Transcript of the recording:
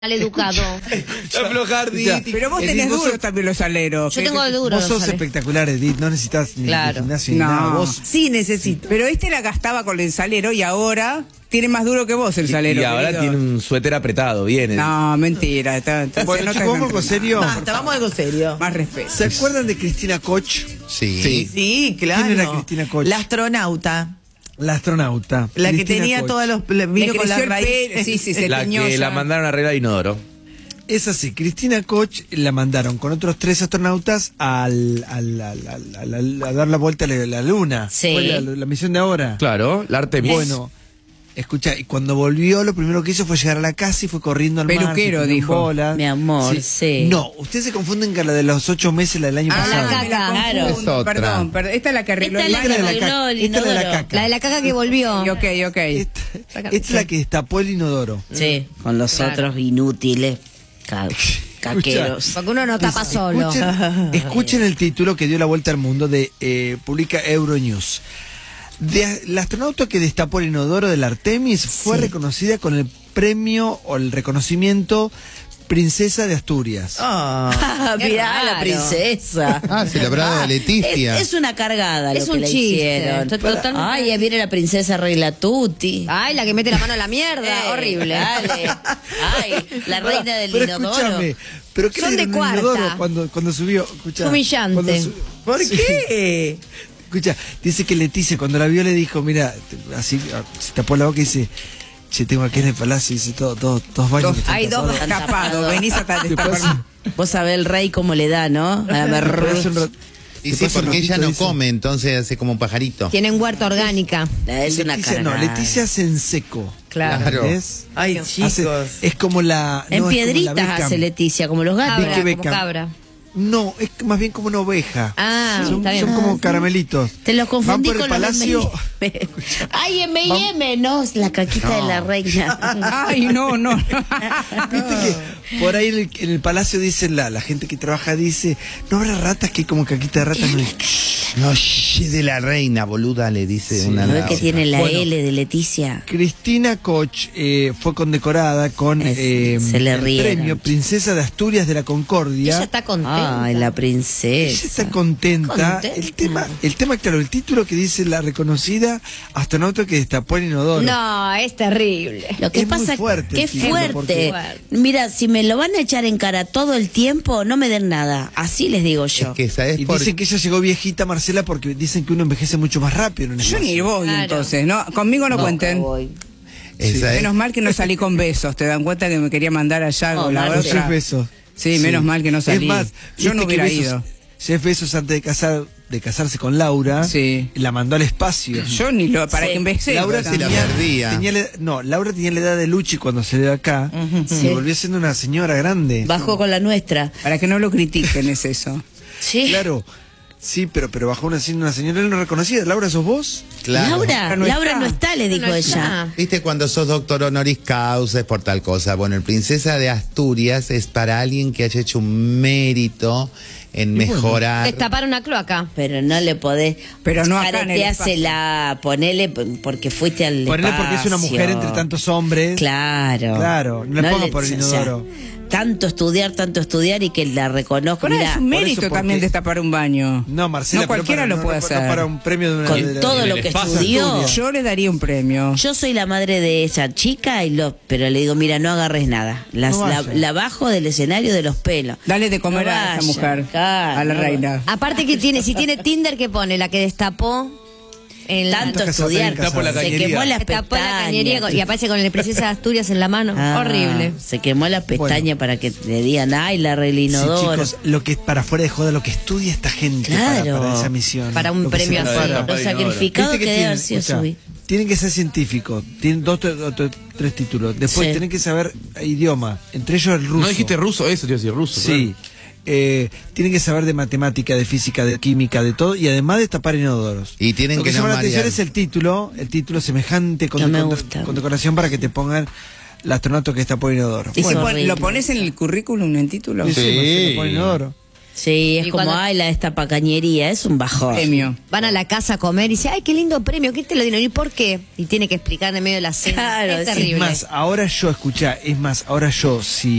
Mal educado. Aflojar, Edith. Pero vos tenés duros también los aleros. Yo tengo duros. Vos sos espectacular, Edith. No necesitas ni gimnasio ni nada. Vos... Sí, necesito. Pero la gastaba con el salero y ahora tiene más duro que vos el salero. Y ahora querido. tiene un suéter apretado, bien. No, mentira. Bueno, chicos, vamos algo serio. Basta, vamos a algo serio. Más respeto. ¿Se acuerdan de Cristina Koch? Sí. Sí, claro. ¿Quién era Cristina Koch? La astronauta. La astronauta. La Cristina que tenía Koch. todos los... Vino con las raíces. Sí, se La teñó que ya. la mandaron a arreglar inodoro. Es así, Cristina Koch la mandaron con otros 3 astronautas a dar la vuelta a la luna. Sí. Fue la misión de ahora. Claro, la Artemis. Bueno, escucha, y cuando volvió lo primero que hizo fue llegar a la casa y fue corriendo al mar. Peluquero, se tiró en dijo. bolas. Mi amor, sí. No, ustedes se confunden con la de los 8 meses, la del año pasado. la caca, claro. Es otra. Perdón, esta es la que arregló Esta es la el que Esta es la de la arregló caca. el Esta es la de la inodoro. caca. La de la caca que volvió. Ok. Esta es la que destapó el inodoro. Sí. Con los Claro. otros inútiles caqueros. Porque uno no tapa solo. Escuchen el título que dio la vuelta al mundo de publica Euronews. La astronauta que destapó el inodoro del Artemis fue reconocida con el premio o el reconocimiento Princesa de Asturias. Ah, Qué Mirá raro. la princesa. Ah, se le habrá dado a Leticia. Es una cargada Es lo que un le chiste. hicieron. Totalmente. Ay, ahí viene la princesa Regla Tutti. Ay, la que mete la mano a la mierda. Horrible. Dale. Ay, la reina del Pero inodoro. escúchame, ¿pero qué Son le de dieron el cuarta. inodoro cuando subió? Escuchá, Humillante. ¿por qué? Escucha, dice que Leticia cuando la vio le dijo, mira, así se tapó la boca y dice, che, tengo aquí en el palacio, dice, todos baños que están Hay dos tapados". tapados. Venís a destapar. Vos sabés el rey cómo le da, ¿no? A ver, Te hace un rat- Y te sí, pasa un porque ella ratito, no dice. come, entonces hace como un pajarito. Tienen huerta orgánica. es una Leticia, cargada. no, Leticia hace en seco. Claro. ¿Entendés? Ay, Hace- chicos. es como la... En no, es como la piedritas Beckham. hace Leticia, como los gatos. Cabra, Vicky como Beckham. cabra. No, es más bien como una oveja. Ah, son, está bien. son como caramelitos. Te los confundí Van por con el los de palacio. M&M. Ay, M&M, no, es la caquita de la reina. Ay, no. Viste que por ahí en el palacio dicen, la gente que trabaja dice, no habrá ratas que hay como caquita de ratas. No, No, de la reina, boluda, le dice una ¿No a ves la que otra. tiene la Bueno. L de Leticia? Cristina Koch fue condecorada con Se le el rieron. premio Princesa de Asturias de la Concordia. Ella está contenta. Ay, la Ella princesa. está contenta. Contenta. El tema, claro, el título que dice la reconocida astronauta que destapó el inodoro. No, es terrible. Lo que Es muy pasa fuerte que el es título, fuerte. porque- Mira, si me lo van a echar en cara todo el tiempo, no me den nada. Así les digo yo. Es que, ¿sabes Y por dicen que ella llegó viejita, Marcela, porque dicen que uno envejece mucho más rápido en el Yo ni espacio. voy Claro. entonces, ¿no? Conmigo no cuenten. Voy. esa es- Menos mal que no salí con besos. ¿Te dan cuenta que me quería mandar allá con la Marce. Jeff otra? Bezos. Sí, menos mal que no salí. Es más, Yo no viste que hubiera Bezos- ido. Jeff Bezos antes de casarse con Laura, Sí. la mandó al espacio. Yo ni lo... Para Sí. que envejece. Laura se la perdía. Laura tenía la edad de Luchi cuando se dio acá. Se Sí. volvió siendo una señora grande. Bajó con la nuestra. Para que no lo critiquen, es eso. Sí. Claro. Sí, pero bajó siendo una señora, él no reconocía. ¿Laura sos vos? Claro. Laura no está, le dijo No ella. está. ¿Viste cuando sos doctor honoris causa es por tal cosa? Bueno, el Princesa de Asturias es para alguien que haya hecho un mérito en mejorar. Destapar una cloaca. Pero no le podés. Pero no acá en el Careteásela, ponele porque fuiste al Ponele porque es una espacio. mujer entre tantos hombres. Claro. Claro, no le pongas por el o sea, inodoro. tanto estudiar y que la reconozca. Ahora Mirá, es un mérito eso, porque- también destapar un baño. No, Marcela, No cualquiera pero lo puede no hacer. para un premio de una con de- todo de- lo del que espacio estudió. Asturias. Yo le daría un premio. Yo soy la madre de esa chica, pero le digo, mira, no agarres nada. No vaya. La bajo del escenario de los pelos. Dale de comer No a esa vaya, mujer, claro, a la no reina. Aparte que si tiene Tinder, ¿qué pone? La que destapó el Tanto Estás casada, estudiar, estás casada. se quemó las destapó la cañería pestañas. y aparece con el Princesa de Asturias en la mano. Ah, Horrible. Se quemó las pestañas Bueno. para que le digan, ay, la regla Sí, inodoro. chicos, lo que para fuera de joda, lo que estudia esta gente Claro. para esa misión. Para un Lo que se premio así. prepara. Lo sacrificado que debe tienen? haber sido Escuchá, su vida. tienen que ser científicos, tienen dos, tres títulos. Después Sí. tienen que saber idioma, entre ellos el ruso. No dijiste ruso, eso te iba a decir ruso. Sí. Tienen que saber de matemática, de física, de química, de todo, y además de tapar inodoros. Y tienen Lo que que llama no la atención marear. es el título semejante No me gusta. con decoración para que te pongan el astronauta que está por inodoro. Es Bueno, horrible. ¿lo pones en el currículum en título? Sí, Sí. Marcelo, por inodoro. Sí, es Y como, cuando- ay, esta pacañería, es un bajón. Premio. Van a la casa a comer y dice, ay, qué lindo premio, ¿quién te lo dieron? ¿Y por qué? Y tiene que explicar en medio de la cena. Claro, Es sí. terrible. Es más, ahora yo, si